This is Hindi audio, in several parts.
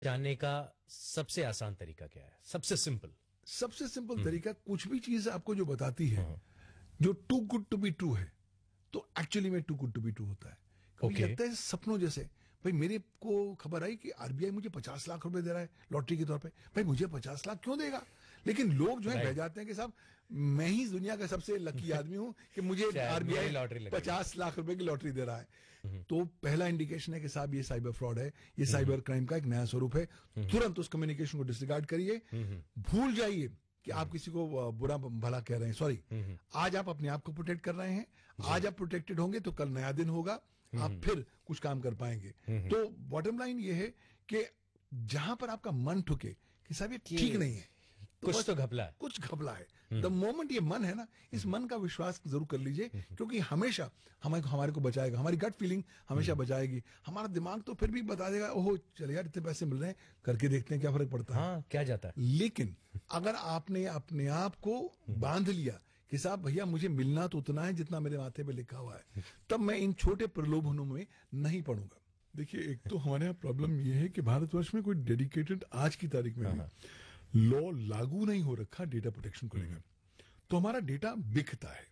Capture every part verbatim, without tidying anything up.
जानने का सबसे आसान तरीका क्या है? सबसे सिंपल। सबसे सिंपल तरीका, कुछ भी चीज आपको जो बताती है जो to good to be true है, तो एक्चुअली में to good to be true होता है। कभी Okay. लगता है सपनों जैसे। भाई मेरे को खबर आई कि आरबीआई मुझे पचास लाख रुपए दे रहा है लॉटरी के तौर पे। भाई मुझे पचास लाख क्यों देगा? लेकिन लोग जो है Right. बह जाते हैं कि साहब मैं ही दुनिया का सबसे लकी आदमी हूं कि मुझे शायद आरबीआई मेरी लॉटरी लगी। पचास लाख रुपए की लॉटरी दे रहा है। तो पहला इंडिकेशन है कि साहब ये साइबर फ्रॉड है, ये साइबर क्राइम का एक नया स्वरूप है। तुरंत उस कम्युनिकेशन को डिसरिगार्ड करिए, भूल जाइए कि आप किसी को बुरा भला कह रहे हैं। सॉरी, आज आप अपने आप को प्रोटेक्ट कर रहे हैं। आज आप प्रोटेक्टेड होंगे तो कल नया दिन होगा, आप फिर कुछ काम कर पाएंगे। तो बॉटम लाइन ये है कि जहां पर आपका मन ठुके कि साहब ये ठीक नहीं है, तो कुछ बस तो घपला है। कुछ घपला है। द मोमेंट ये मन है ना, इस मन का विश्वास जरूर कर लीजिए, क्योंकि हमेशा हमें हमारे को बचाएगा। हमारी गट फीलिंग हमेशा बचाएगी। हमारा दिमाग तो फिर भी बता देगा, ओहो चले यार इतने पैसे मिल रहे हैं, करके देखते हैं क्या फर्क पड़ता है। हाँ, क्या जाता है? लेकिन अगर आपने अपने आप को बांध लिया कि साहब भैया मुझे मिलना तो उतना है जितना मेरे माथे पे लिखा हुआ है, तब मैं इन छोटे प्रलोभनों में नहीं पड़ूंगा। देखिए, एक तो हमारे यहाँ प्रॉब्लम यह है कि भारतवर्ष में कोई डेडिकेटेड आज की तारीख में भी लॉ लागू नहीं हो रखा डेटा प्रोटेक्शन को लेकर। तो हमारा डेटा बिकता है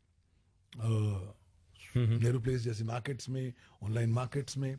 नेहरू प्लेस जैसे मार्केट्स में, ऑनलाइन मार्केट्स में।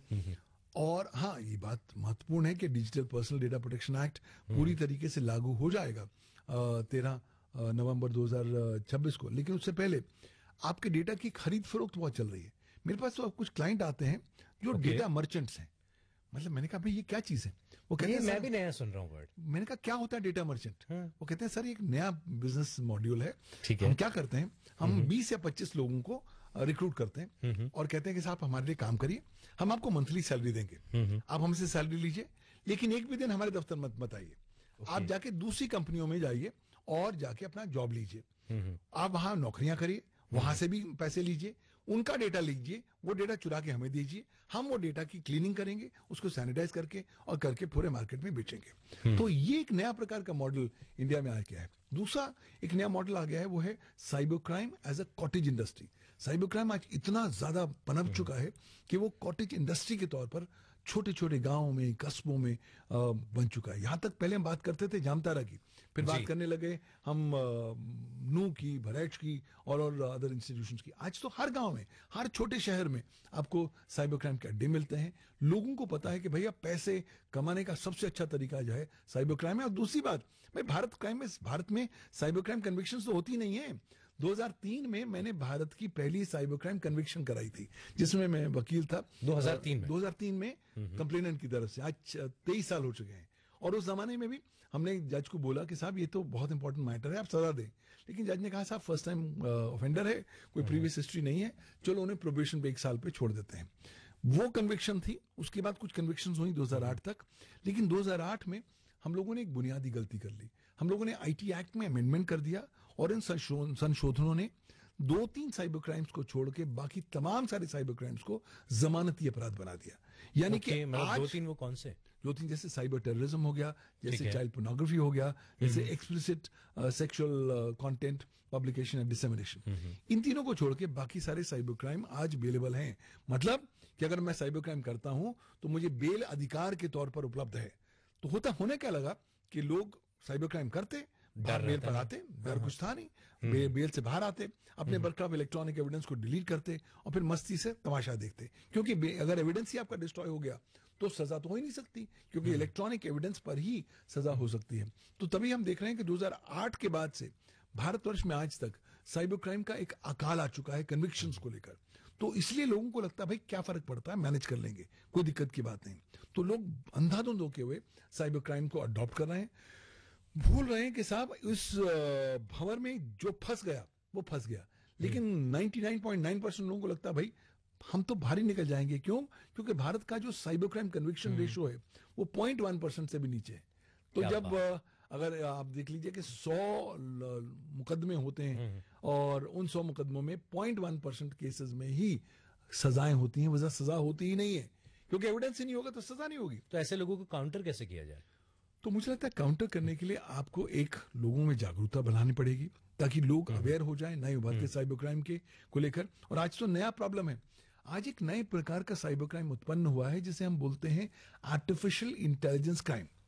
और हाँ, ये बात महत्वपूर्ण है कि digital personal data protection act पूरी तरीके से लागू हो जाएगा तेरह नवंबर दो हज़ार छब्बीस को। लेकिन उससे पहले आपके डेटा की खरीद फरोख्त बहुत चल रही है। मेरे पास तो कुछ क्लाइंट आते हैं जो Okay. डेटा मर्चेंट्स हैं। मतलब मैंने कहा भाई ये क्या चीज है? वो कहते ये हैं मैं सर- भी नया सुन रहा हूँ वर्ड। मैंने कहा क्या होता है डेटा मर्चेंट? वो कहते हैं सर एक नया बिजनेस मॉड्यूल है। ठीक है। हम क्या करते हैं, हम बीस या पच्चीस लोगों को रिक्रूट करते हैं और कहते हैं कि साहब हमारे लिए काम करिए, हम आपको मंथली सैलरी देंगे, आप हमसे सैलरी लीजिए, लेकिन एक भी दिन हमारे दफ्तर मत मत आइए। आप जाके दूसरी कंपनियों में जाइए और जाके अपना जॉब लीजिए। आप वहां नौकरियां करिए, वहां से भी पैसे लीजिए, उनका डेटा लीजिए, वो डेटा चुरा के हमें दीजिए, हम वो डेटा की क्लीनिंग करेंगे, उसको सैनिटाइज करके और करके पूरे मार्केट में बेचेंगे। तो ये एक नया प्रकार का मॉडल इंडिया में आ गया है। दूसरा एक नया मॉडल आ गया है, वो है cyber crime as a cottage industry. Cyber crime आज इतना ज्यादा पनप चुका है कि वो कॉटेज इंडस्ट्री के तौर पर छोटे छोटे गांवों में, कस्बों में आ, बन चुका है। यहां तक पहले हम बात करते थे जामतारा की, फिर बात करने लगे हम नू की, भरैच की और और अदर इंस्टीट्यूशंस की। आज तो हर गांव में, हर छोटे शहर में आपको साइबर क्राइम के अड्डे मिलते हैं। लोगों को पता है कि भैया पैसे कमाने का सबसे अच्छा तरीका जो है साइबर क्राइम है। और दूसरी बात, भाई भारत क्राइम में भारत में साइबर क्राइम कन्विक्शन तो होती नहीं है। दो हज़ार तीन में मैंने भारत की पहली साइबर क्राइम कन्विक्शन कराई थी, जिसमें मैं वकील था। दो हज़ार तीन में दो हज़ार तीन में कंप्लेनेंट की तरफ से। आज तेईस साल हो चुके हैं। और उस जमाने में भी हमने जज को बोला कि साहब ये तो बहुत इंपॉर्टेंट मैटर है, आप सजा दें। लेकिन जज ने कहा साहब फर्स्ट टाइम ऑफेंडर है, कोई प्रीवियस हिस्ट्री नहीं है, चलो उन्हें प्रोबेशन पे एक साल पे छोड़ देते हैं। वो कन्विक्शन थी। उसके बाद कुछ कन्विक्शन हुई दो हज़ार आठ तक। लेकिन दो हज़ार आठ में हम लोगों ने एक बुनियादी गलती कर ली। हम लोगों ने आईटी एक्ट में अमेंडमेंट कर दिया और इन संशोधनों ने दो तीन साइबर क्राइम्स को छोड़ के बाकी तमाम सारे साइबर क्राइम्स को जमानती अपराध बना दिया। यानी Okay, कि मतलब आज दो तीन वो कौन से? दो तीन जैसे साइबर टेररिज्म हो गया, ठीक जैसे है। चाइल्ड पोर्नोग्राफी हो गया, जैसे explicit sexual content publication and dissemination, इन तीनों को छोड़ के बाकी सारे साइबर क्राइम आज बेलेबल हैं। मतलब कि अगर मैं साइबर क्राइम करता हूं तो मुझे बेल अधिकार के तौर पर उपलब्ध है। तो होता होने क्या लगा कि लोग साइबर क्राइम करते, बाहर बेल पर आते, डर कुछ था नहीं, बे, बेल से बाहर आते, अपने बरकरार इलेक्ट्रॉनिक एविडेंस को डिलीट करते और फिर मस्ती से तमाशा देखते। क्योंकि अगर एविडेंस ही आपका डिस्ट्रॉय हो गया तो सजा तो हो ही नहीं सकती, क्योंकि इलेक्ट्रॉनिक एविडेंस पर ही सजा हो सकती है। तो तभी हम देख रहे हैं कि दो हज़ार आठ के बाद से भारतवर्ष में आज तक साइबर क्राइम का एक अकाल आ चुका है कन्विक्शंस को लेकर। तो इसलिए लोगों को लगता है भाई क्या फर्क पड़ता है, मैनेज कर लेंगे, कोई दिक्कत की बात नहीं। तो लोग अंधाधुंध होके हुए साइबर क्राइम को अडॉप्ट कर रहे हैं, भूल रहे हैं कि साहब इस भंवर में जो फंस गया वो फंस गया। लेकिन निन्यानवे पॉइंट नौ परसेंट लोगों को लगता है भाई हम तो बाहर ही निकल जाएंगे। क्यों? क्योंकि भारत का जो साइबर क्राइम कन्विक्शन रेशियो है वो पॉइंट वन परसेंट से भी नीचे है। तो क्या जब बात। अगर आप देख लीजिए कि सौ मुकदमे होते हैं और उन सौ मुकदमों में पॉइंट वन परसेंट केसेस में ही सजाएं होती हैं, वजह सजा होती ही नहीं है, क्योंकि एविडेंस ही नहीं होगा तो सजा नहीं होगी। तो ऐसे लोगों को काउंटर कैसे किया जाए? तो मुझे लगता है काउंटर करने के लिए आपको एक लोगों में जागरूकता बढ़ानी पड़ेगी, ताकि लोग अवेयर हो जाएं नए उभरते साइबर क्राइम के को लेकर। और आज तो नया प्रॉब्लम है, आज एक नए प्रकार का साइबर क्राइम उत्पन्न हुआ है जिसे हम बोलते हैं आर्टिफिशियल इंटेलिजेंस क्राइम।